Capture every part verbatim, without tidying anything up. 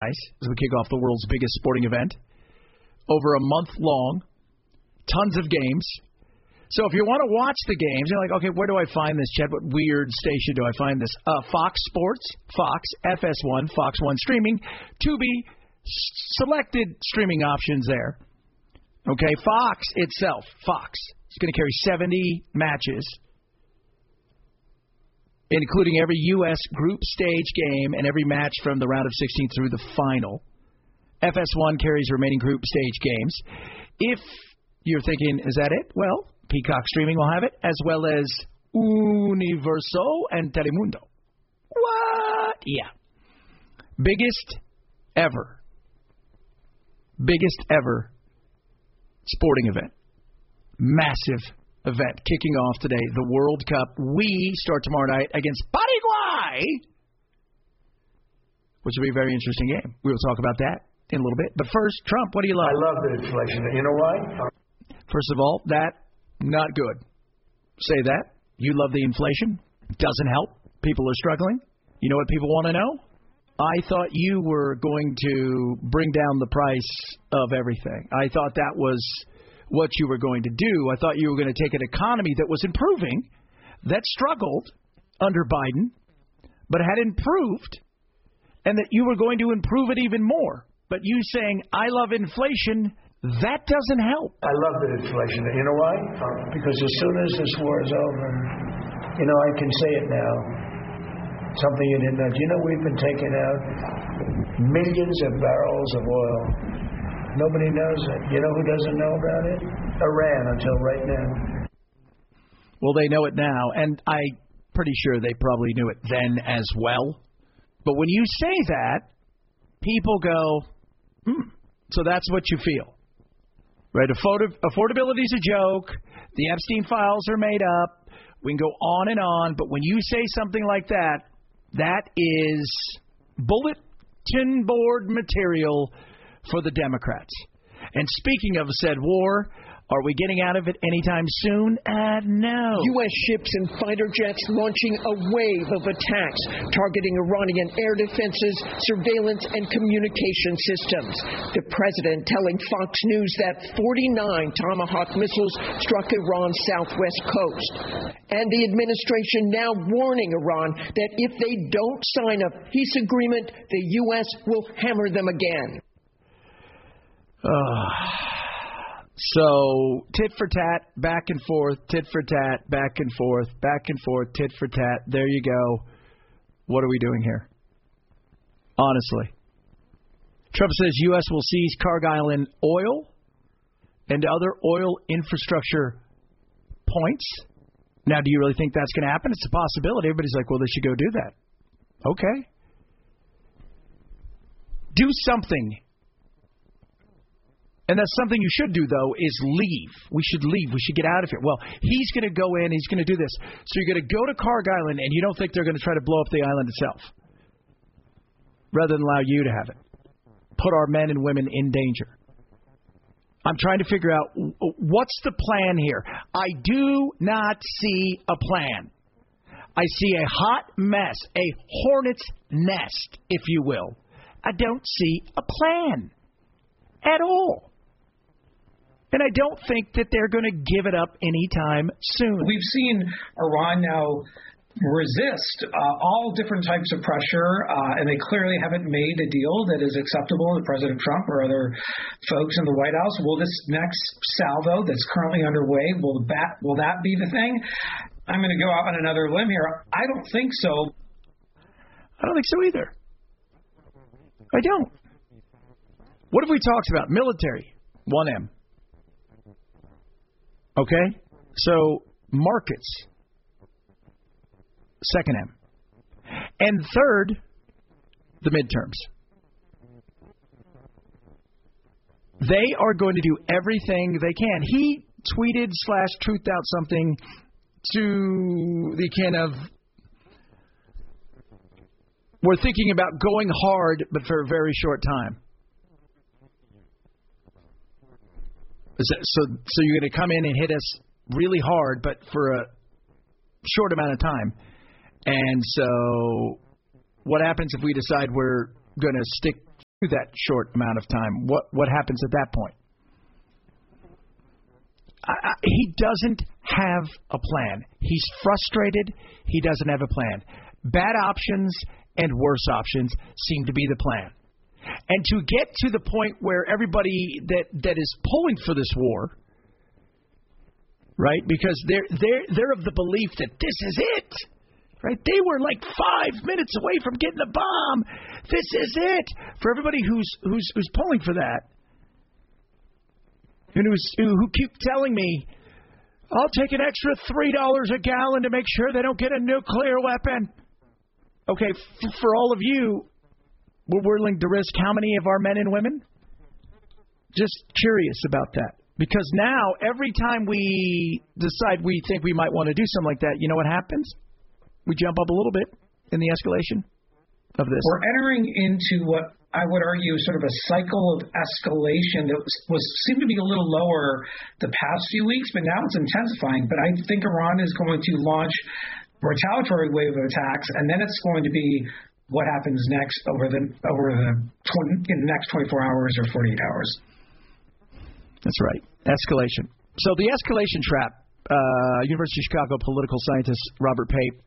as we kick off the world's biggest sporting event. Over a month long, tons of games. So if you want to watch the games, you're like, okay, where do I find this, Chad? What weird station do I find this? Uh, Fox Sports, Fox, F S one, Fox one Streaming, Tubi, selected streaming options there. Okay, Fox itself, Fox, is going to carry seventy matches, including every U S group stage game and every match from the round of sixteen through the final. F S one carries remaining group stage games. If you're thinking, is that it? Well, Peacock Streaming will have it, as well as Universo and Telemundo. What? Yeah. Biggest ever. Biggest ever sporting event. Massive event kicking off today. The World Cup. We start tomorrow night against Paraguay, which will be a very interesting game. We will talk about that in a little bit. But first, Trump, what do you love? I love the inflation. You know why? First of all, that, not good. Say that. You love the inflation. Doesn't help. People are struggling. You know what people want to know? I thought you were going to bring down the price of everything. I thought that was what you were going to do. I thought you were going to take an economy that was improving, that struggled under Biden, but had improved, and that you were going to improve it even more. But you saying, I love inflation, that doesn't help. I love the inflation. You know why? Because as soon as this war is over, you know, I can say it now. Something you didn't know. Do you know we've been taking out millions of barrels of oil? Nobody knows it. You know who doesn't know about it? Iran, until right now. Well, they know it now, and I'm pretty sure they probably knew it then as well. But when you say that, people go, hmm, so that's what you feel. Right? Afford- affordability is a joke. The Epstein files are made up. We can go on and on. But when you say something like that, that is bulletin board material for the Democrats. And speaking of said war, are we getting out of it anytime soon? Uh, no. U S ships and fighter jets launching a wave of attacks targeting Iranian air defenses, surveillance, and communication systems. The president telling Fox News that forty-nine Tomahawk missiles struck Iran's southwest coast. And the administration now warning Iran that if they don't sign a peace agreement, the U S will hammer them again. Uh, so, tit for tat, back and forth, tit for tat, back and forth, back and forth, tit for tat. There you go. What are we doing here? Honestly. Trump says U S will seize Cargill Island oil and other oil infrastructure points. Now, do you really think that's going to happen? It's a possibility. Everybody's like, well, they should go do that. Okay. Do something. And that's something you should do, though, is leave. We should leave. We should get out of here. Well, he's going to go in. He's going to do this. So you're going to go to Cargill Island, and you don't think they're going to try to blow up the island itself, rather than allow you to have it. Put our men and women in danger. I'm trying to figure out what's the plan here. I do not see a plan. I see a hot mess, a hornet's nest, if you will. I don't see a plan at all. And I don't think that they're going to give it up anytime soon. We've seen Iran now resist uh, all different types of pressure, uh, and they clearly haven't made a deal that is acceptable to President Trump or other folks in the White House. Will this next salvo that's currently underway, will that, will that be the thing? I'm going to go out on another limb here. I don't think so. I don't think so either. I don't. What have we talked about? Military, one M. Okay? So, markets, second M. And third, the midterms. They are going to do everything they can. He tweeted slash truthed out something to the kind of, we're thinking about going hard, but for a very short time. So, so you're going to come in and hit us really hard, but for a short amount of time. And so what happens if we decide we're going to stick that short amount of time, what what happens at that point? I, I, he doesn't have a plan. He's frustrated. He doesn't have a plan. Bad options and worse options seem to be the plan. And to get to the point where everybody that, that is pulling for this war, right, because they're they're they're of the belief that this is it, right? They were like five minutes away from getting the bomb. This is it. For everybody who's who's who's pulling for that, and who's who, who keep telling me, I'll take an extra three dollars a gallon to make sure they don't get a nuclear weapon. Okay, f- for all of you, we're willing to risk how many of our men and women? Just curious about that. Because now, every time we decide we think we might want to do something like that, you know what happens? We jump up a little bit in the escalation of this. We're entering into what I would argue sort of a cycle of escalation that was, was seemed to be a little lower the past few weeks, but now it's intensifying. But I think Iran is going to launch a retaliatory wave of attacks, and then it's going to be what happens next over the over the twenty, in the next twenty-four hours or forty-eight hours. That's right. Escalation. So the escalation trap, uh, University of Chicago political scientist Robert Pape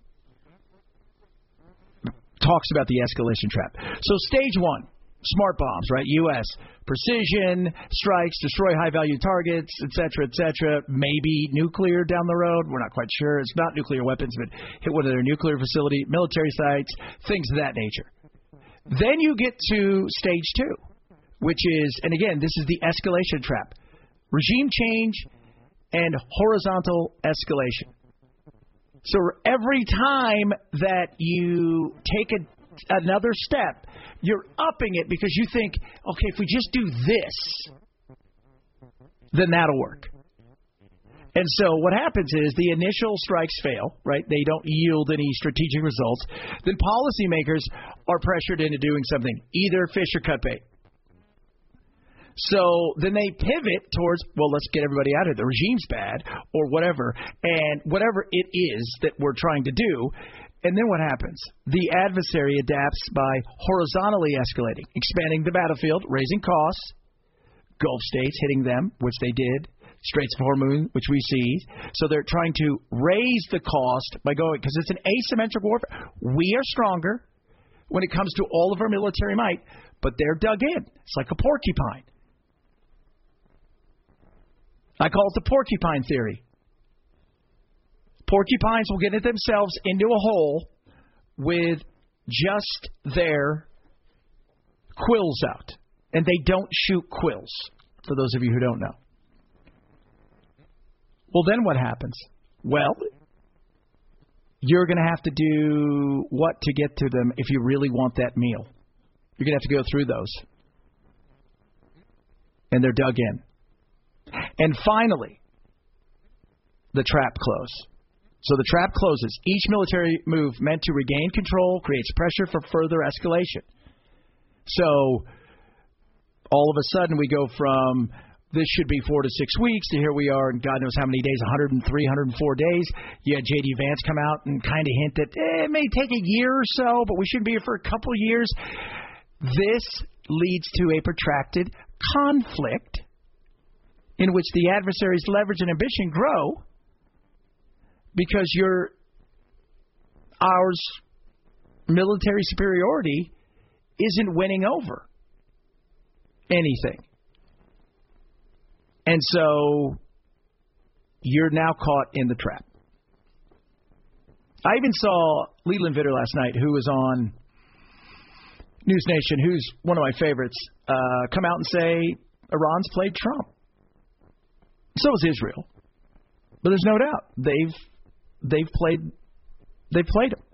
talks about the escalation trap. So stage one, smart bombs, right? U S precision strikes, destroy high-value targets, et cetera, et cetera. Maybe nuclear down the road. We're not quite sure. It's not nuclear weapons, but hit one of their nuclear facility, military sites, things of that nature. Then you get to stage two, which is, and again, this is the escalation trap. Regime change and horizontal escalation. So every time that you take a, another step, you're upping it because you think, okay, if we just do this, then that'll work. And so what happens is the initial strikes fail, right? They don't yield any strategic results. Then policymakers are pressured into doing something, either fish or cut bait. So then they pivot towards, well, let's get everybody out of here. The regime's bad or whatever. And whatever it is that we're trying to do. And then what happens? The adversary adapts by horizontally escalating, expanding the battlefield, raising costs, Gulf states hitting them, which they did, Straits of Hormuz, which we see. So they're trying to raise the cost by going, because it's an asymmetric warfare. We are stronger when it comes to all of our military might, but they're dug in. It's like a porcupine. I call it the porcupine theory. Porcupines will get it themselves into a hole with just their quills out. And they don't shoot quills, for those of you who don't know. Well, then what happens? Well, you're going to have to do what to get to them if you really want that meal. You're going to have to go through those. And they're dug in. And finally, the trap close. So the trap closes. Each military move meant to regain control creates pressure for further escalation. So all of a sudden we go from this should be four to six weeks to here we are in God knows how many days, one hundred three, one hundred four days. You had J D Vance come out and kind of hint that eh, it may take a year or so, but we shouldn't be here for a couple of years. This leads to a protracted conflict in which the adversary's leverage and ambition grow because your ours military superiority isn't winning over anything. And so you're now caught in the trap. I even saw Leland Vitter last night, who was on News Nation, who's one of my favorites, uh, come out and say Iran's played Trump. So is Israel. But there's no doubt they've they've played they played him.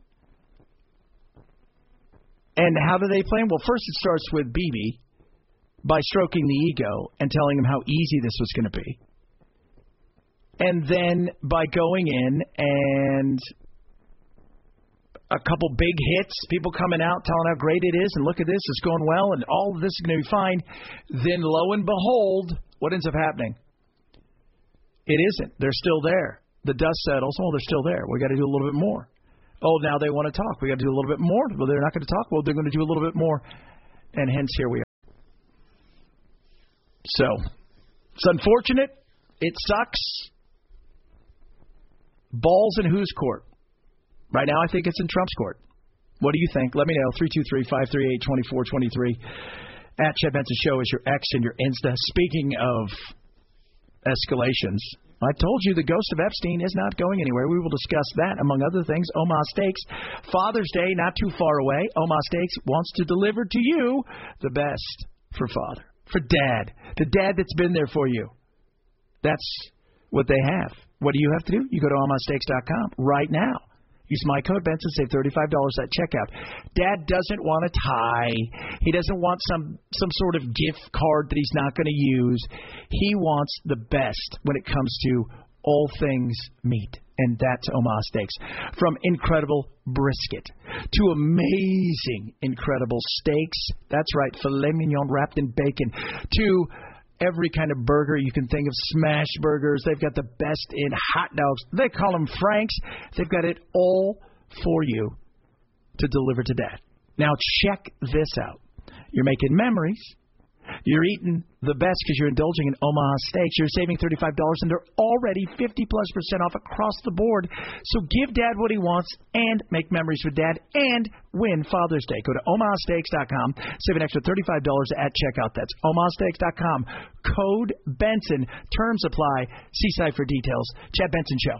And how do they play him? Well, first it starts with Bibi by stroking the ego and telling him how easy this was going to be. And then by going in and a couple big hits, people coming out telling how great it is and look at this, it's going well and all of this is going to be fine. Then lo and behold, what ends up happening? It isn't. They're still there. The dust settles. Oh, they're still there. We got to do a little bit more. Oh, now they want to talk. We got to do a little bit more. Well, they're not going to talk. Well, they're going to do a little bit more. And hence here we are. So, it's unfortunate. It sucks. Balls in whose court? Right now, I think it's in Trump's court. What do you think? Let me know. three two three, five three eight, two four two three. At Chad Benson Show is your X and your Insta. Speaking of escalations, I told you the ghost of Epstein is not going anywhere. We will discuss that, among other things. Omaha Steaks, Father's Day, not too far away. Omaha Steaks wants to deliver to you the best for Father, for Dad, the dad that's been there for you. That's what they have. What do you have to do? You go to omaha steaks dot com right now. Use my code Benson, save thirty-five dollars at checkout. Dad doesn't want a tie. He doesn't want some, some sort of gift card that he's not going to use. He wants the best when it comes to all things meat, and that's Omaha Steaks. From incredible brisket to amazing, incredible steaks. That's right, filet mignon wrapped in bacon. To every kind of burger you can think of, smash burgers. They've got the best in hot dogs. They call them Franks. They've got it all for you to deliver to Dad. Now check this out. You're making memories. You're eating the best because you're indulging in Omaha Steaks. You're saving thirty-five dollars, and they're already fifty plus percent off across the board. So give Dad what he wants and make memories with Dad and win Father's Day. Go to omaha steaks dot com. Save an extra thirty-five dollars at checkout. That's omaha steaks dot com. Code Benson. Terms apply. See site for details. Chad Benson Show.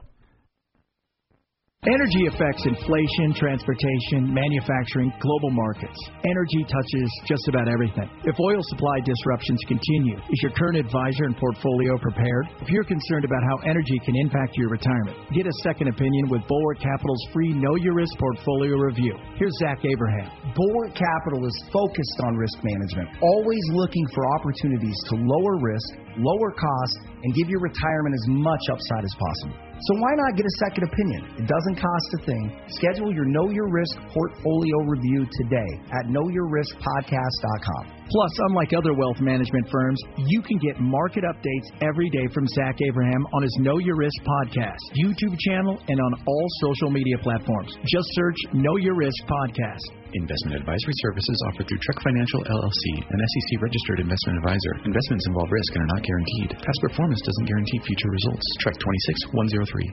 Energy affects inflation, transportation, manufacturing, global markets. Energy touches just about everything. If oil supply disruptions continue, is your current advisor and portfolio prepared? If you're concerned about how energy can impact your retirement, get a second opinion with Bulwark Capital's free Know Your Risk Portfolio Review. Here's Zach Abraham. Bulwark Capital is focused on risk management, always looking for opportunities to lower risk, lower costs, and give your retirement as much upside as possible. So why not get a second opinion? It doesn't cost a thing. Schedule your Know Your Risk Portfolio Review today at know your risk podcast dot com. Plus, unlike other wealth management firms, you can get market updates every day from Zach Abraham on his Know Your Risk podcast, YouTube channel, and on all social media platforms. Just search Know Your Risk Podcast. Investment advisory services offered through Trek Financial, L L C, an S E C-registered investment advisor. Investments involve risk and are not guaranteed. Past performance doesn't guarantee future results. Trek twenty-six one oh three.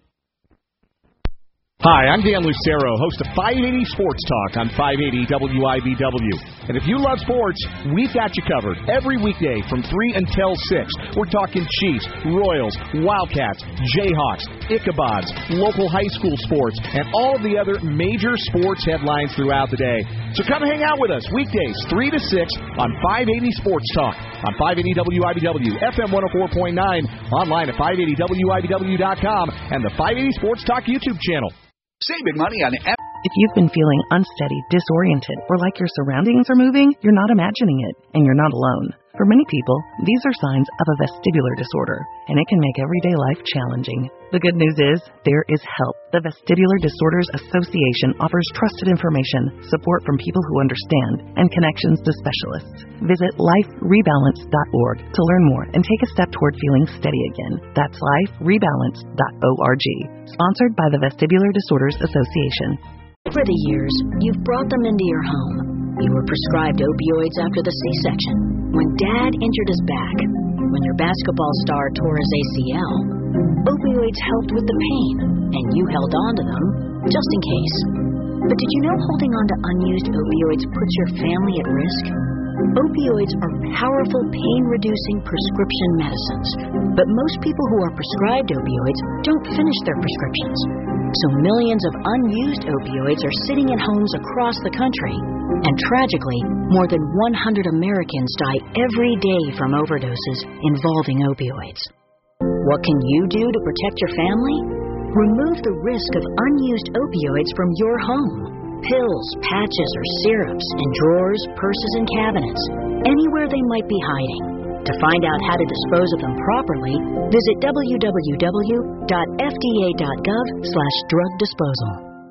Hi, I'm Dan Lucero, host of five eighty Sports Talk on five eighty W I B W. And if you love sports, we've got you covered every weekday from three until six. We're talking Chiefs, Royals, Wildcats, Jayhawks, Ichabods, local high school sports, and all of the other major sports headlines throughout the day. So come hang out with us weekdays three to six on five eighty Sports Talk on five eighty W I B W, F M one oh four point nine, online at five eighty W I B W dot com, and the five eighty Sports Talk YouTube channel. Saving money on F- If you've been feeling unsteady, disoriented, or like your surroundings are moving, you're not imagining it, and you're not alone. For many people, these are signs of a vestibular disorder, and it can make everyday life challenging. The good news is, there is help. The Vestibular Disorders Association offers trusted information, support from people who understand, and connections to specialists. Visit life rebalance dot org to learn more and take a step toward feeling steady again. That's life rebalance dot org. Sponsored by the Vestibular Disorders Association. For the years, you've brought them into your home. You were prescribed opioids after the C-section. When Dad injured his back, when your basketball star tore his A C L, opioids helped with the pain, and you held on to them just in case. But did you know holding on to unused opioids puts your family at risk? Opioids are powerful pain-reducing prescription medicines, but most people who are prescribed opioids don't finish their prescriptions. So millions of unused opioids are sitting in homes across the country. And tragically, more than one hundred Americans die every day from overdoses involving opioids. What can you do to protect your family? Remove the risk of unused opioids from your home. Pills, patches, or syrups in drawers, purses, and cabinets, anywhere they might be hiding. To find out how to dispose of them properly, visit w w w dot f d a dot gov slash drug disposal.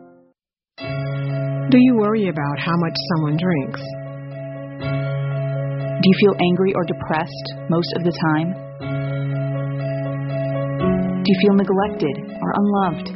Do you worry about how much someone drinks? Do you feel angry or depressed most of the time? Do you feel neglected or unloved?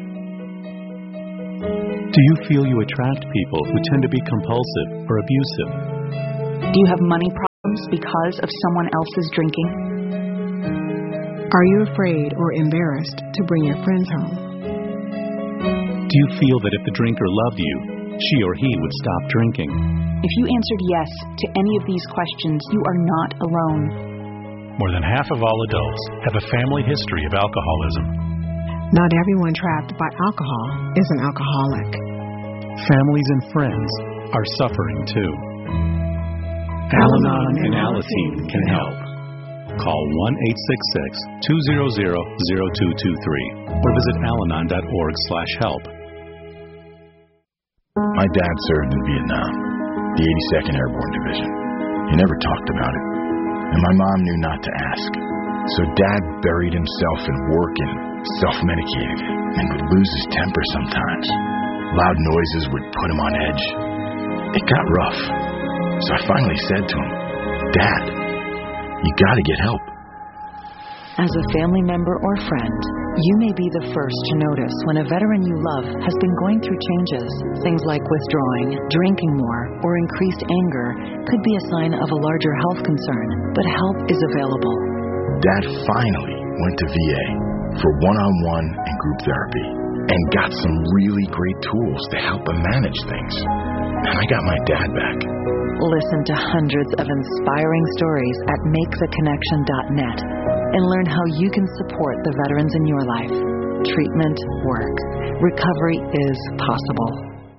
Do you feel you attract people who tend to be compulsive or abusive? Do you have money problems problems because of someone else's drinking? Are you afraid or embarrassed to bring your friends home? Do you feel that if the drinker loved you, she or he would stop drinking? If you answered yes to any of these questions, you are not alone. More than half of all adults have a family history of alcoholism. Not everyone trapped by alcohol is an alcoholic. Families and friends are suffering too. Al-Anon and Alateen can help. Call one eight six six, two zero zero, zero two two three or visit alanon dot org slash help. My dad served in Vietnam, the eighty-second Airborne Division. He never talked about it, and my mom knew not to ask. So Dad buried himself in work and self-medicated and would lose his temper sometimes. Loud noises would put him on edge. It got rough, so I finally said to him, Dad, you gotta get help. As a family member or friend, you may be the first to notice when a veteran you love has been going through changes. Things like withdrawing, drinking more, or increased anger could be a sign of a larger health concern, but help is available. Dad finally went to V A for one-on-one and group therapy and got some really great tools to help him manage things. And I got my dad back. Listen to hundreds of inspiring stories at make the connection dot net and learn how you can support the veterans in your life. Treatment works. Recovery is possible.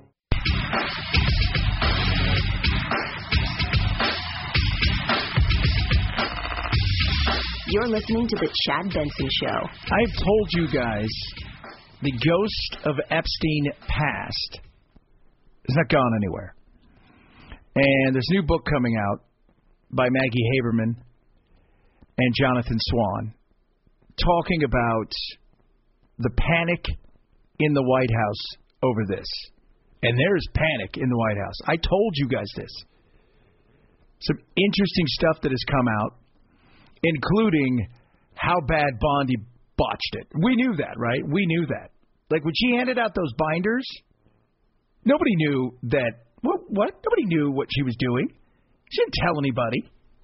You're listening to The Chad Benson Show. I've told you guys the ghost of Epstein past is not gone anywhere. And there's a new book coming out by Maggie Haberman and Jonathan Swan talking about the panic in the White House over this. And there's panic in the White House. I told you guys this. Some interesting stuff that has come out, including how bad Bondi botched it. We knew that, right? We knew that. Like when she handed out those binders, nobody knew that. What? What? Nobody knew what she was doing. She didn't tell anybody.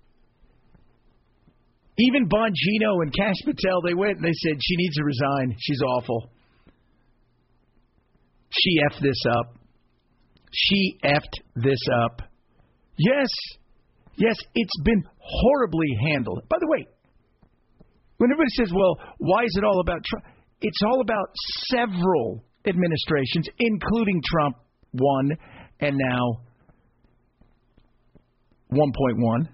Even Bongino and Kash Patel, they went and they said, she needs to resign. She's awful. She effed this up. She effed this up. Yes. Yes, it's been horribly handled. By the way, when everybody says, well, why is it all about Trump? It's all about several administrations, including Trump one and now one point one.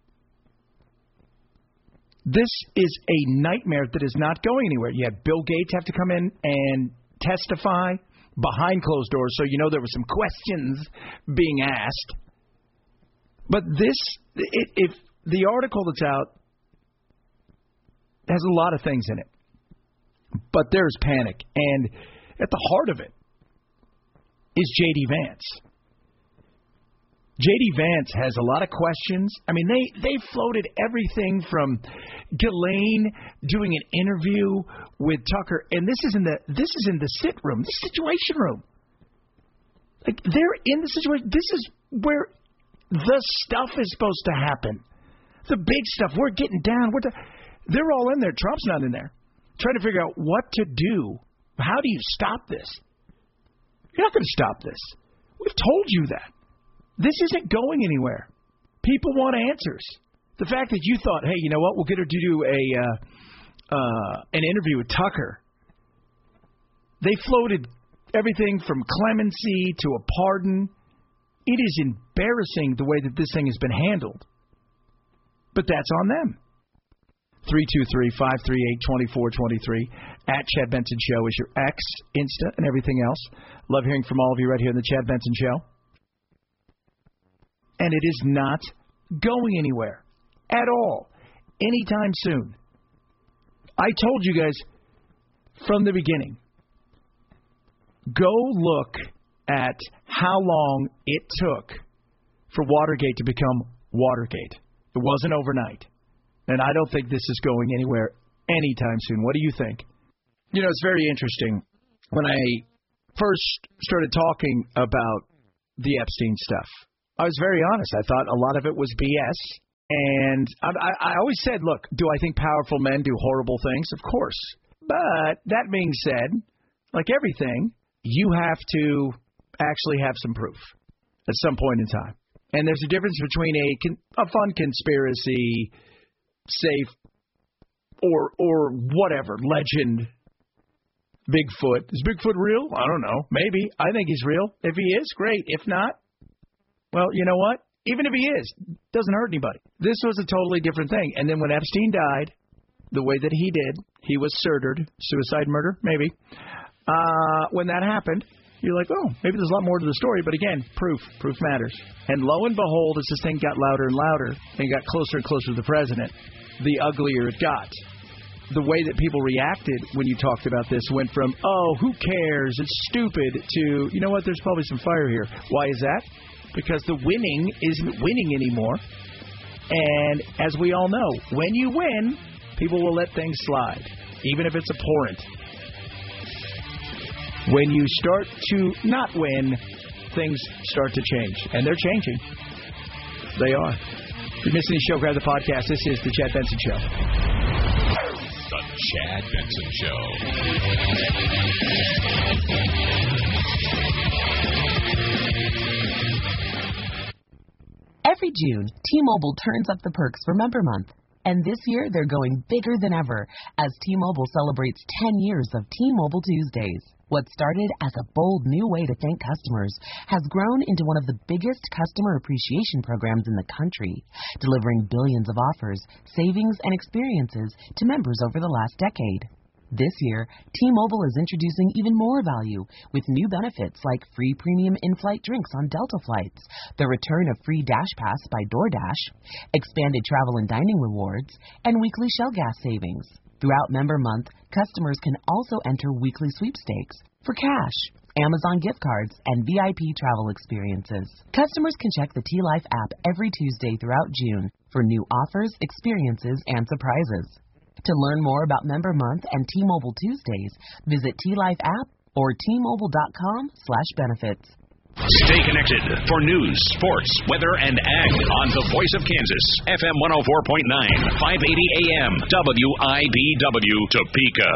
This is a nightmare that is not going anywhere. You had Bill Gates have to come in and testify behind closed doors, so you know there were some questions being asked. But this, it, if the article that's out has a lot of things in it, but there's panic, and at the heart of it is J D Vance. J D Vance has a lot of questions. I mean, they, they floated everything from Ghislaine doing an interview with Tucker, and this is in the this is in the sit room, the situation room. Like they're in the situation. This is where the stuff is supposed to happen. The big stuff. We're getting down. We're the, they're all in there. Trump's not in there. Trying to figure out what to do. How do you stop this? You're not going to stop this. We've told you that. This isn't going anywhere. People want answers. The fact that you thought, hey, you know what, we'll get her to do a uh, uh, an interview with Tucker. They floated everything from clemency to a pardon. It is embarrassing the way that this thing has been handled. But that's on them. three two three, five three eight, two four two three. At Chad Benson Show is your X, Insta, and everything else. Love hearing from all of you right here on the Chad Benson Show. And it is not going anywhere at all anytime soon. I told you guys from the beginning, go look at how long it took for Watergate to become Watergate. It wasn't overnight. And I don't think this is going anywhere anytime soon. What do you think? You know, it's very interesting. When I first started talking about the Epstein stuff, I was very honest. I thought a lot of it was B S. And I, I, I always said, look, do I think powerful men do horrible things? Of course. But that being said, like everything, you have to actually have some proof at some point in time. And there's a difference between a, a fun conspiracy, safe, or or whatever, legend, Bigfoot. Is Bigfoot real? I don't know. Maybe. I think he's real. If he is, great. If not, well, you know what? Even if he is, doesn't hurt anybody. This was a totally different thing. And then when Epstein died, the way that he did, he was murdered. Suicide murder, maybe. Uh, when that happened, you're like, oh, maybe there's a lot more to the story. But again, proof. Proof matters. And lo and behold, as this thing got louder and louder and got closer and closer to the president, the uglier it got. The way that people reacted when you talked about this went from, oh, who cares, it's stupid, to, you know what, there's probably some fire here. Why is that? Because the winning isn't winning anymore. And as we all know, when you win, people will let things slide, even if it's abhorrent. When you start to not win, things start to change. And they're changing. They are. If you missed any show, grab the podcast. This is The Chad Benson Show. The Chad Benson Show. Every June, T-Mobile turns up the perks for Member Month. And this year, they're going bigger than ever as T-Mobile celebrates ten years of T-Mobile Tuesdays. What started as a bold new way to thank customers has grown into one of the biggest customer appreciation programs in the country, delivering billions of offers, savings, and experiences to members over the last decade. This year, T-Mobile is introducing even more value with new benefits like free premium in-flight drinks on Delta flights, the return of free Dash Pass by DoorDash, expanded travel and dining rewards, and weekly Shell gas savings. Throughout Member Month, customers can also enter weekly sweepstakes for cash, Amazon gift cards, and V I P travel experiences. Customers can check the T-Life app every Tuesday throughout June for new offers, experiences, and surprises. To learn more about Member Month and T-Mobile Tuesdays, visit T-Life app or T-Mobile.com slash benefits. Stay connected for news, sports, weather, and ag on the Voice of Kansas, F M one oh four point nine, five eighty A M, W I B W, Topeka.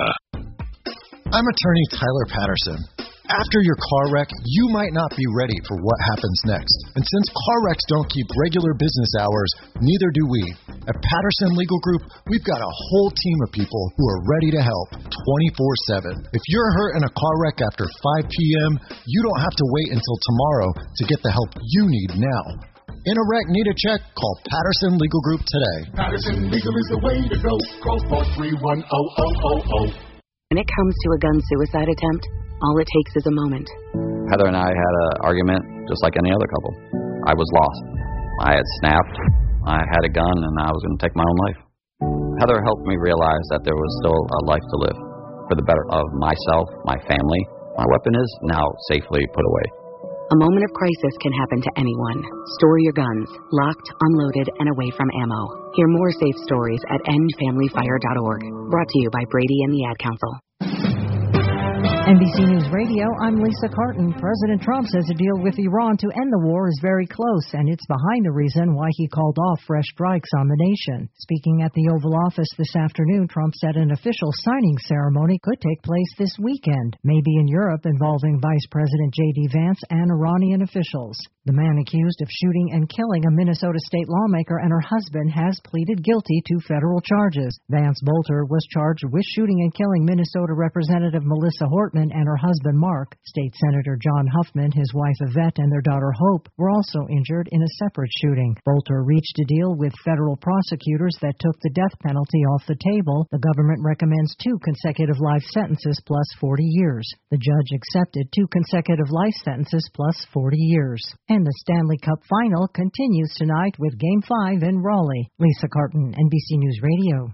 I'm attorney Tyler Patterson. After your car wreck, you might not be ready for what happens next. And since car wrecks don't keep regular business hours, neither do we. At Patterson Legal Group, we've got a whole team of people who are ready to help twenty-four seven. If you're hurt in a car wreck after five p.m., you don't have to wait until tomorrow to get the help you need now. In a wreck, need a check? Call Patterson Legal Group today. Patterson Legal is the way to go. Call four three one, zero zero zero zero. When it comes to a gun suicide attempt, all it takes is a moment. Heather and I had an argument just like any other couple. I was lost. I had snapped. I had a gun, and I was going to take my own life. Heather helped me realize that there was still a life to live for the better of myself, my family. My weapon is now safely put away. A moment of crisis can happen to anyone. Store your guns, locked, unloaded, and away from ammo. Hear more safe stories at end family fire dot org. Brought to you by Brady and the Ad Council. N B C News Radio, I'm Lisa Carton. President Trump says a deal with Iran to end the war is very close, and it's behind the reason why he called off fresh strikes on the nation. Speaking at the Oval Office this afternoon, Trump said an official signing ceremony could take place this weekend, maybe in Europe, involving Vice President J D Vance and Iranian officials. The man accused of shooting and killing a Minnesota state lawmaker and her husband has pleaded guilty to federal charges. Vance Bolter was charged with shooting and killing Minnesota Representative Melissa Hortman and her husband Mark. State Senator John Huffman, his wife Yvette, and their daughter Hope were also injured in a separate shooting. Bolter reached a deal with federal prosecutors that took the death penalty off the table. The government recommends two consecutive life sentences plus forty years. The judge accepted two consecutive life sentences plus forty years. And the Stanley Cup Final continues tonight with Game five in Raleigh. Lisa Carton, N B C News Radio.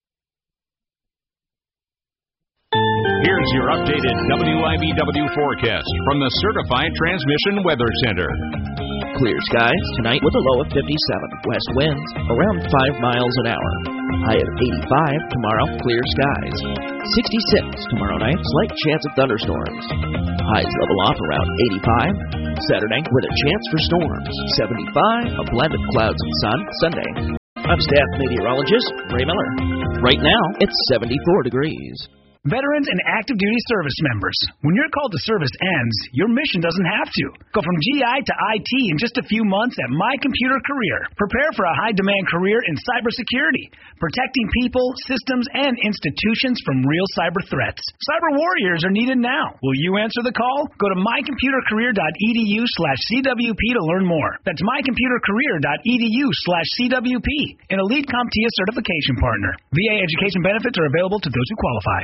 Here's your updated W I B W forecast from the Certified Transmission Weather Center. Clear skies tonight with a low of fifty-seven. West winds around five miles an hour. High of eighty-five tomorrow, clear skies. sixty-six tomorrow night, slight chance of thunderstorms. Highs level off around eighty-five. Saturday with a chance for storms. seventy-five, a blend of clouds and sun. Sunday, I'm staff meteorologist Ray Miller. Right now, it's seventy-four degrees. Veterans and active duty service members, when your call to service ends, your mission doesn't have to. Go from G I to I T in just a few months at My Computer Career. Prepare for a high-demand career in cybersecurity, protecting people, systems, and institutions from real cyber threats. Cyber warriors are needed now. Will you answer the call? Go to mycomputercareer.edu slash CWP to learn more. That's mycomputercareer.edu slash CWP, an elite CompTIA certification partner. V A education benefits are available to those who qualify.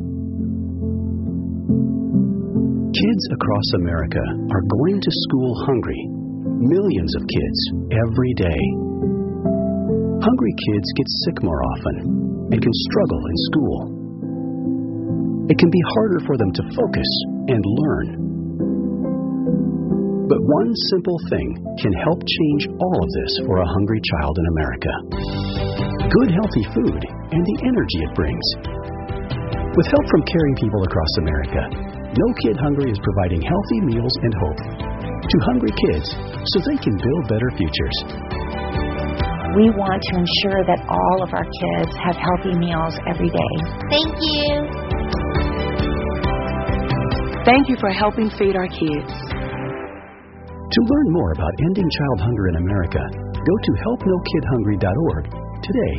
Kids across America are going to school hungry. Millions of kids every day. Hungry kids get sick more often and can struggle in school. It can be harder for them to focus and learn. But one simple thing can help change all of this for a hungry child in America. Good, healthy food and the energy it brings. With help from caring people across America, No Kid Hungry is providing healthy meals and hope to hungry kids so they can build better futures. We want to ensure that all of our kids have healthy meals every day. Thank you. Thank you for helping feed our kids. To learn more about ending child hunger in America, go to help no kid hungry dot org today.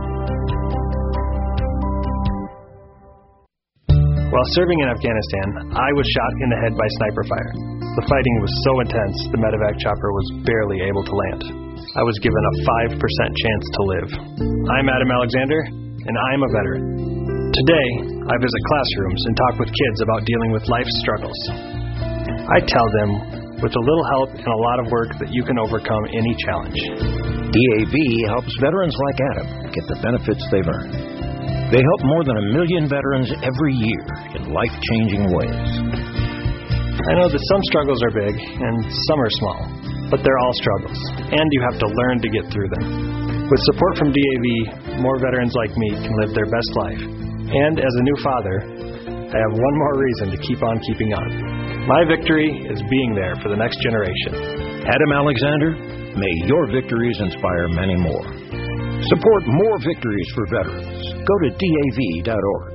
While serving in Afghanistan, I was shot in the head by sniper fire. The fighting was so intense, the medevac chopper was barely able to land. I was given a five percent chance to live. I'm Adam Alexander, and I'm a veteran. Today, I visit classrooms and talk with kids about dealing with life's struggles. I tell them, with a little help and a lot of work, that you can overcome any challenge. D A V helps veterans like Adam get the benefits they've earned. They help more than a million veterans every year in life-changing ways. I know that some struggles are big and some are small, but they're all struggles, and you have to learn to get through them. With support from D A V, more veterans like me can live their best life. And as a new father, I have one more reason to keep on keeping on. My victory is being there for the next generation. Adam Alexander, may your victories inspire many more. Support more victories for veterans. Go to D A V dot org.